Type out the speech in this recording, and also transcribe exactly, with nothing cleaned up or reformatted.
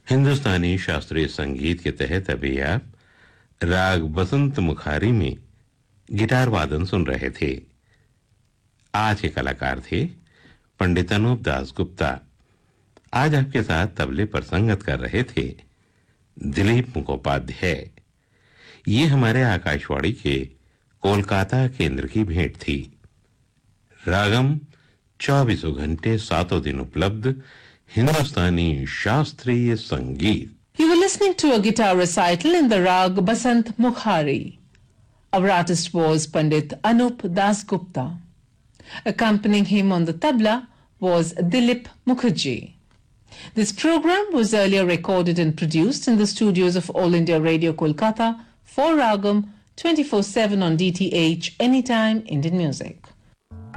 हिंदुस्तानी शास्त्रीय संगीत के तहत अभी आप राग बसंत मुखारी में गिटार वादन सुन रहे थे। आज के कलाकार थे पंडित अनूप दास गुप्ता। आज आपके साथ तबले पर संगत कर रहे थे दिलीप मुखोपाध्याय। ये हमारे आकाशवाणी के कोलकाता केंद्र की भेंट थी। रागम चौबीसों घंटे सातों दिन उपलब्ध हिंदुस्तानी शास्त्रीय संगीत। You were listening to a guitar recital in the rag Basant Mukhari. Our artist was Pandit Anup Das Gupta. Accompanying him on the tabla was Dilip Mukherjee. This program was earlier recorded and produced in the studios of All India Radio Kolkata for Ragam twenty-four seven on D T H Anytime Indian Music.